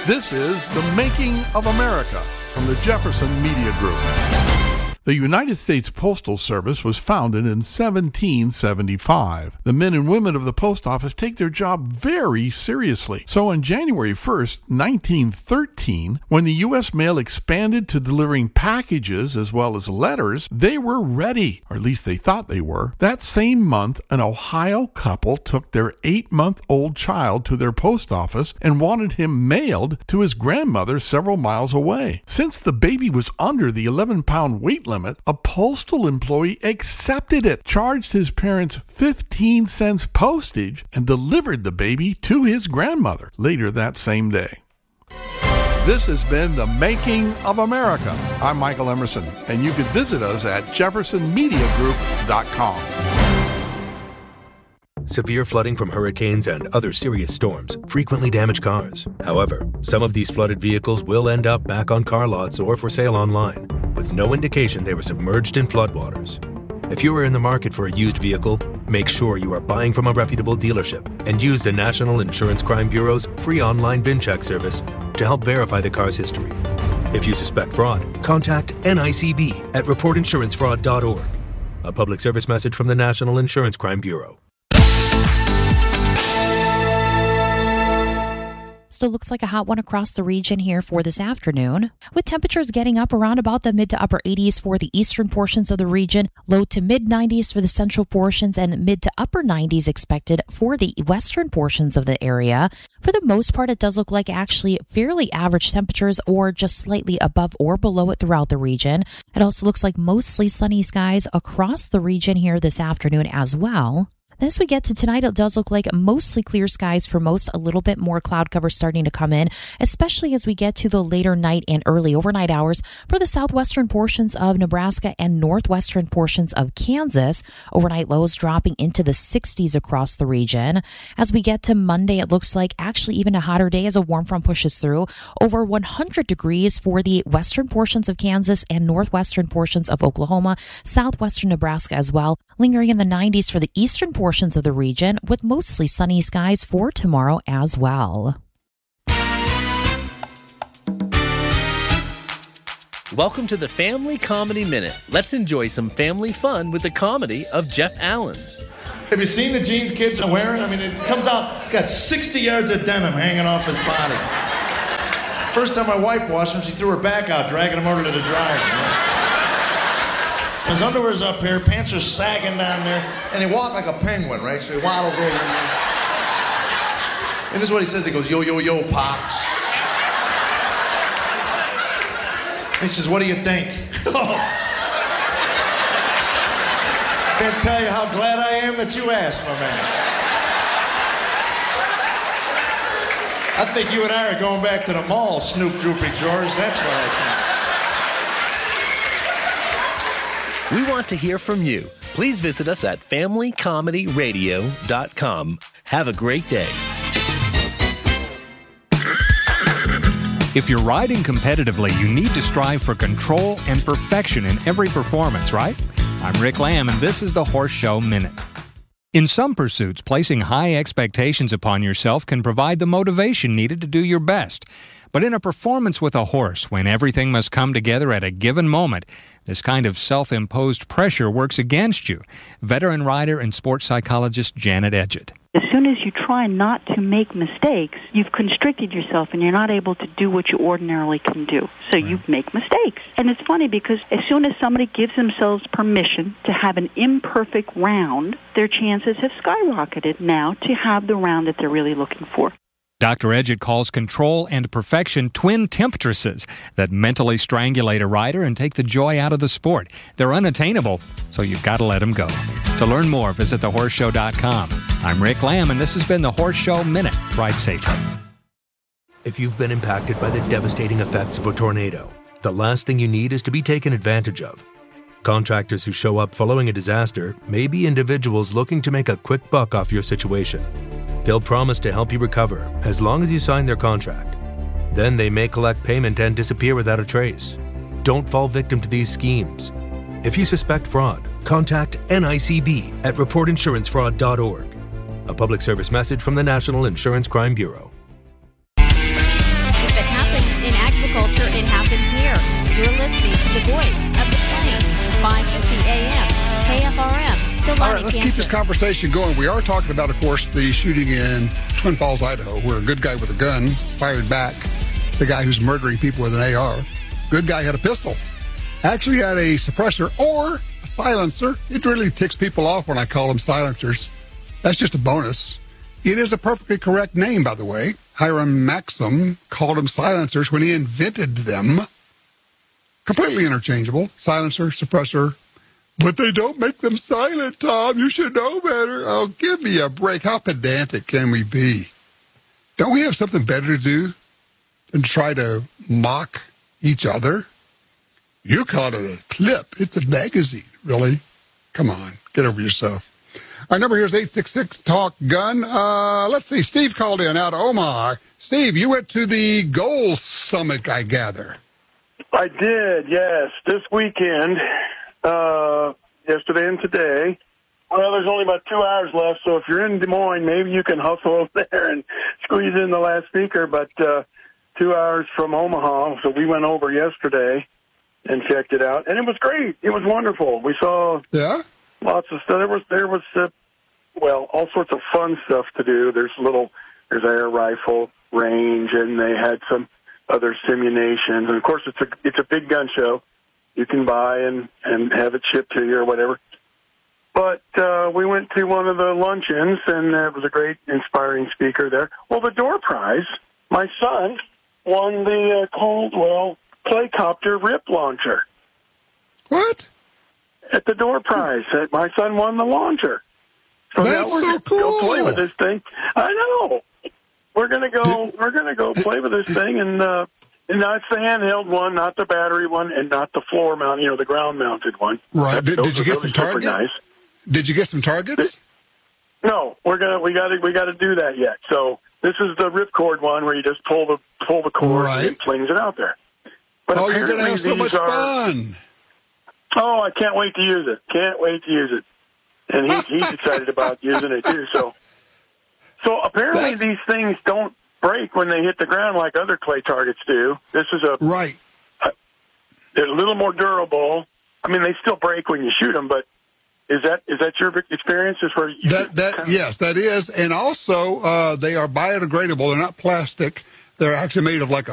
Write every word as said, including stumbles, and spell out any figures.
This is The Making of America from the Jefferson Media Group. The United States Postal Service was founded in seventeen seventy-five. The men and women of the post office take their job very seriously. So on January first, nineteen thirteen, when the U S mail expanded to delivering packages as well as letters, they were ready, or at least they thought they were. That same month, an Ohio couple took their eight-month-old child to their post office and wanted him mailed to his grandmother several miles away. Since the baby was under the eleven-pound weight limit, a postal employee accepted it, charged his parents fifteen cents postage, and delivered the baby to his grandmother later that same day. This has been The Making of America. I'm Michael Emerson, and you can visit us at jefferson media group dot com. Severe flooding from hurricanes and other serious storms frequently damage cars. However, some of these flooded vehicles will end up back on car lots or for sale online, with no indication they were submerged in floodwaters. If you are in the market for a used vehicle, make sure you are buying from a reputable dealership and use the National Insurance Crime Bureau's free online VinCheck service to help verify the car's history. If you suspect fraud, contact N I C B at report insurance fraud dot org. A public service message from the National Insurance Crime Bureau. Still looks like a hot one across the region here for this afternoon, with temperatures getting up around about the mid to upper eighties for the eastern portions of the region, low to mid nineties for the central portions, and mid to upper nineties expected for the western portions of the area. For the most part, it does look like actually fairly average temperatures or just slightly above or below it throughout the region. It also looks like mostly sunny skies across the region here this afternoon as well. As we get to tonight, it does look like mostly clear skies for most, a little bit more cloud cover starting to come in, especially as we get to the later night and early overnight hours for the southwestern portions of Nebraska and northwestern portions of Kansas. Overnight lows dropping into the sixties across the region. As we get to Monday, it looks like actually even a hotter day as a warm front pushes through. Over one hundred degrees for the western portions of Kansas and northwestern portions of Oklahoma, southwestern Nebraska as well. Lingering in the nineties for the eastern portions of the region, with mostly sunny skies for tomorrow as well. Welcome to the Family Comedy Minute. Let's enjoy some family fun with the comedy of Jeff Allen. Have you seen the jeans kids are wearing? I mean, it comes out, it's got sixty yards of denim hanging off his body. First time my wife washed them, she threw her back out, dragging them over to the dryer. His underwear's up here, pants are sagging down there, and he walks like a penguin, right? So he waddles over. And this is what he says. He goes, yo, yo, yo, Pops. He says, what do you think? Can't tell you how glad I am that you asked, my man. I think you and I are going back to the mall, Snoop Droopy George. That's what I think. We want to hear from you. Please visit us at family comedy radio dot com. Have a great day. If you're riding competitively, you need to strive for control and perfection in every performance, right? I'm Rick Lamb, and this is the Horse Show Minute. In some pursuits, placing high expectations upon yourself can provide the motivation needed to do your best. But in a performance with a horse, when everything must come together at a given moment, this kind of self-imposed pressure works against you. Veteran rider and sports psychologist Janet Edgett. As soon as you try not to make mistakes, you've constricted yourself and you're not able to do what you ordinarily can do. So right. You make mistakes. And it's funny because as soon as somebody gives themselves permission to have an imperfect round, their chances have skyrocketed now to have the round that they're really looking for. Doctor Edgett calls control and perfection twin temptresses that mentally strangulate a rider and take the joy out of the sport. They're unattainable, so you've got to let them go. To learn more, visit the horse show dot com. I'm Rick Lamb, and this has been the Horse Show Minute. Ride safely. If you've been impacted by the devastating effects of a tornado, the last thing you need is to be taken advantage of. Contractors who show up following a disaster may be individuals looking to make a quick buck off your situation. They'll promise to help you recover as long as you sign their contract. Then they may collect payment and disappear without a trace. Don't fall victim to these schemes. If you suspect fraud, contact N I C B at report insurance fraud dot org. A public service message from the National Insurance Crime Bureau. The future, it happens here. You're listening to the voice of the Plains, five fifty A M, K F R M, Silvani, All right, let's Kansas. keep this conversation going. We are talking about, of course, the shooting in Twin Falls, Idaho, where a good guy with a gun fired back the guy who's murdering people with an A R. Good guy had a pistol. Actually had a suppressor or a silencer. It really ticks people off when I call them silencers. That's just a bonus. It is a perfectly correct name, by the way. Hiram Maxim called them silencers when he invented them. Completely interchangeable. Silencer, suppressor. But they don't make them silent, Tom. You should know better. Oh, give me a break. How pedantic can we be? Don't we have something better to do than try to mock each other? You call it a clip. It's a magazine. Really? Come on. Get over yourself. Our number here is eight six six, talk gun. Uh, let's see. Steve called in out of Omaha. Steve, you went to the Goal Summit, I gather. I did, yes. This weekend, uh, yesterday and today. Well, there's only about two hours left, so if you're in Des Moines, maybe you can hustle over there and squeeze in the last speaker. But uh, two hours from Omaha, so we went over yesterday and checked it out, and it was great. It was wonderful. We saw yeah lots of stuff. There was there was uh, well all sorts of fun stuff to do. There's little there's air rifle range, and they had some other simulations, and of course it's a it's a big gun show. You can buy and and have it shipped to you or whatever. But uh, we went to one of the luncheons, and it was a great, inspiring speaker there. Well, the door prize, my son won the uh, Caldwell Claycopter Rip Launcher. What? At the door prize. My son won the launcher. So That's now we're so going to cool. go play with this thing. I know. We're going to go. Did, we're going to go play with this thing, and uh, and now it's the handheld one, not the battery one, and not the floor mount. You know, the ground mounted one. Right. Did, did you get really some targets? Nice. Did you get some targets? No, we're gonna. We got to. We got to do that yet. So this is the ripcord one where you just pull the pull the cord right. and it flings it out there. But oh, you're going to have so much are, fun. Oh, I can't wait to use it. Can't wait to use it. And he, he's excited about using it, too. So so apparently That's... these things don't break when they hit the ground like other clay targets do. This is a... Right. A, they're a little more durable. I mean, they still break when you shoot them, but is that is that your experience? Is where you that, that kind of... Yes, that is. And also, uh, they are biodegradable. They're not plastic. They're actually made of like a